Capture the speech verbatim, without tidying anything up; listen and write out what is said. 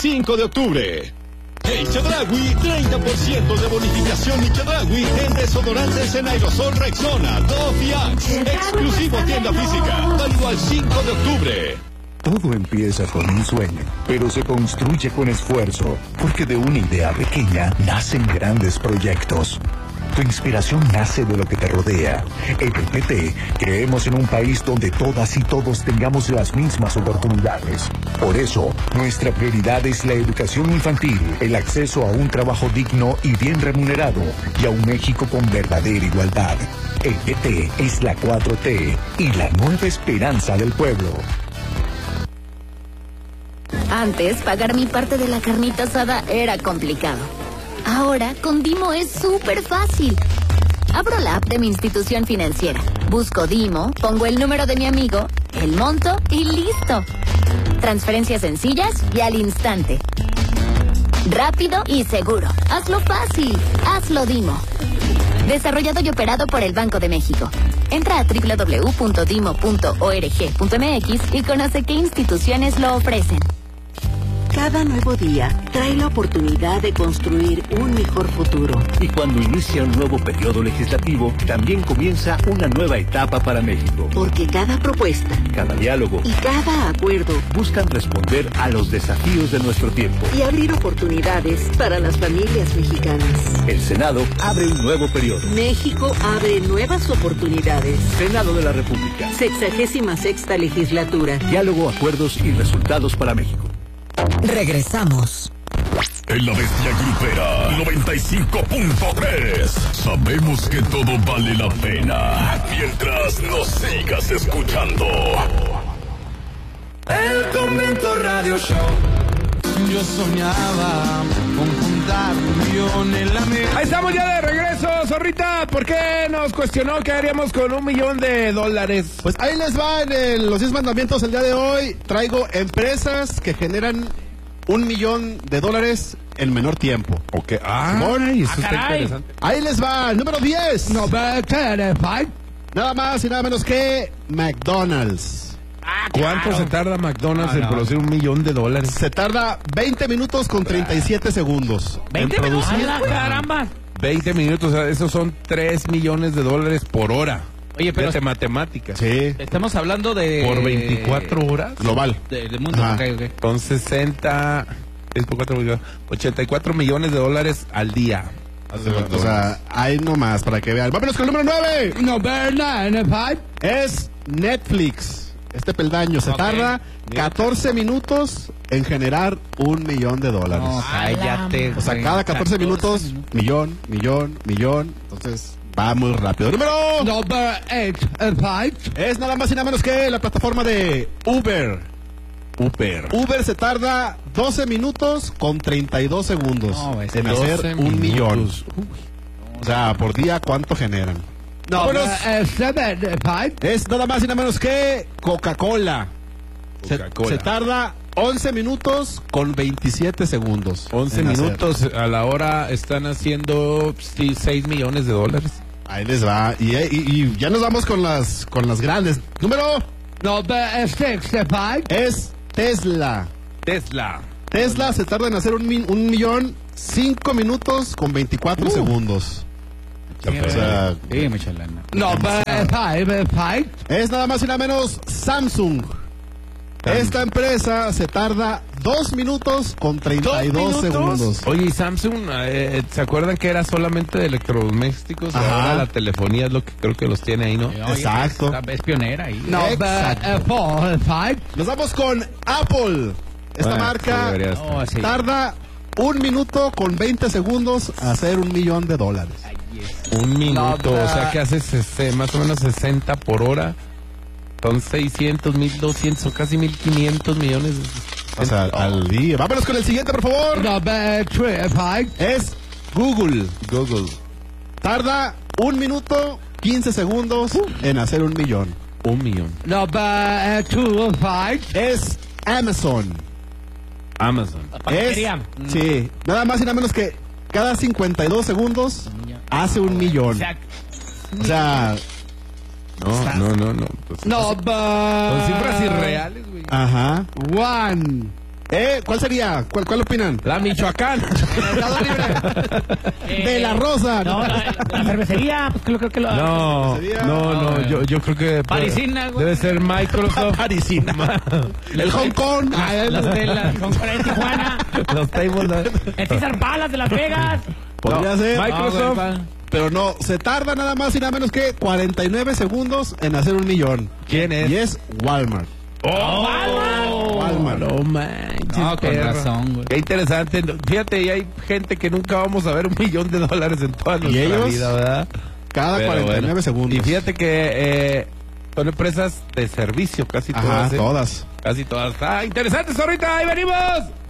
cinco de octubre. En Chedraui, treinta por ciento de bonificación y Chedraui en desodorantes en aerosol Rexona, Dove y Axe. Exclusivo tienda física, válido al cinco de octubre. Todo empieza con un sueño, pero se construye con esfuerzo, porque de una idea pequeña nacen grandes proyectos. Tu inspiración nace de lo que te rodea. En el P T creemos en un país donde todas y todos tengamos las mismas oportunidades. Por eso, nuestra prioridad es la educación infantil, el acceso a un trabajo digno y bien remunerado, y a un México con verdadera igualdad. El P T es la cuatro T y la nueva esperanza del pueblo. Antes, pagar mi parte de la carnita asada era complicado. Ahora, con Dimo es súper fácil. Abro la app de mi institución financiera, busco Dimo, pongo el número de mi amigo, el monto y listo. Transferencias sencillas y al instante. Rápido y seguro. Hazlo fácil. Hazlo Dimo. Desarrollado y operado por el Banco de México. Entra a doble u doble u doble u punto dimo punto org punto m x y conoce qué instituciones lo ofrecen. Cada nuevo día trae la oportunidad de construir un mejor futuro. Y cuando inicia un nuevo periodo legislativo, también comienza una nueva etapa para México. Porque cada propuesta, cada diálogo y cada acuerdo buscan responder a los desafíos de nuestro tiempo y abrir oportunidades para las familias mexicanas. El Senado abre un nuevo periodo. México abre nuevas oportunidades. Senado de la República. Sexagésima sexta legislatura. Diálogo, acuerdos y resultados para México. Regresamos. En la Bestia Grupera noventa y cinco punto tres. Sabemos que todo vale la pena mientras nos sigas escuchando. El Tormento Radio Show. Yo soñaba con juntar un millón en la mesa. Ahí estamos ya de regreso, Zorrita. ¿Por qué nos cuestionó qué haríamos con un millón de dólares? Pues ahí les va en el, los diez mandamientos el día de hoy. Traigo empresas que generan un millón de dólares en menor tiempo. Ok. Ah, eso ah, está interesante. Ahí les va, el número diez. No, Nada más y nada menos que McDonald's. Ah, ¿cuánto claro. se tarda McDonald's ah, en no. producir un millón de dólares? Se tarda veinte minutos con treinta y siete segundos. ¿veinte minutos? ¡Caramba! veinte minutos, o sea, esos son tres millones de dólares por hora. Oye, pero de matemáticas. Sí. Estamos hablando de... ¿Por veinticuatro horas? Global. Del de mundo, ok, ok. Son sesenta... seis por cuatro, ochenta y cuatro millones de dólares al día. O sea, ahí nomás, para que vean. Vámonos con el número nueve. No, Bernard, es Netflix. Este peldaño se okay. tarda catorce minutos en generar un millón de dólares. No, cállate. O sea, cada catorce minutos, minutos, millón, millón, millón. Entonces, va muy rápido. Número Number eight, five. Es nada más y nada menos que la plataforma de Uber. Uber. Uber se tarda doce minutos con treinta y dos segundos no, en hacer un millón. Uy. O sea, por día, ¿cuánto generan? No, Vámonos. Uh, seven, five. Es nada más y nada menos que Coca-Cola. Coca-Cola. Se, se tarda once minutos con veintisiete segundos. once minutos hacer. A la hora están haciendo sí, seis millones de dólares. Ahí les va. Y, y, y ya nos vamos con las con las grandes. Número no, six, five. Es Tesla. Tesla. Tesla se tarda en hacer un, un millón cinco minutos con veinticuatro uh. segundos. Sí, o sea, sí, mucha lana. No, five, five. Es nada más y nada menos Samsung. Esta empresa se tarda dos minutos con treinta y dos segundos. Oye, ¿y Samsung, eh, ¿se acuerdan que era solamente de electrodomésticos? Ajá. Ahora la telefonía es lo que creo que los tiene ahí, ¿no? Oye, exacto. Es, es pionera ahí. No, uh, four, five. Nos vamos con Apple. Esta bueno, marca oh, sí. tarda un minuto con veinte segundos a hacer un millón de dólares. Un minuto, no, o sea que hace más o menos sesenta por hora. Son seiscientos, mil doscientos, casi mil quinientos millones. O sea, oh. al día. Vámonos con el siguiente, por favor. No, three, es Google. Google. Tarda un minuto, quince segundos uh. en hacer un millón. Un millón. No, two, five. Es Amazon. Amazon. Es, sí, nada más y nada menos que cada cincuenta y dos segundos hace un millón. O sea... No, no, no, no. Pues, no, son cifras irreales, güey. Ajá. One. Eh, ¿Cuál sería? ¿Cuál, cuál opinan? La Michoacán. De la Rosa. No, la, la cervecería, pues creo, creo que lo... No, no, no, yo, yo creo que... Parisina, güey. Debe ser Microsoft. Parisina. El Hong Kong. Las de la Hong Kong de Tijuana. Los tables. El César Palace de Las Vegas. Podría No, ser. Microsoft. No, pero no, se tarda nada más y nada menos que cuarenta y nueve segundos en hacer un millón. ¿Quién es? Y es Walmart. ¡Oh! Walmart. Walmart. No manches, No, con perro. razón, güey. Qué interesante. Fíjate, y hay gente que nunca vamos a ver un millón de dólares en toda nuestra ellos? vida, ¿verdad? Cada Pero cuarenta y nueve bueno. segundos. Y fíjate que eh, son empresas de servicio, casi Ajá, todas. ¿eh? todas. Casi todas. Ah, interesantes ahorita, ahí venimos.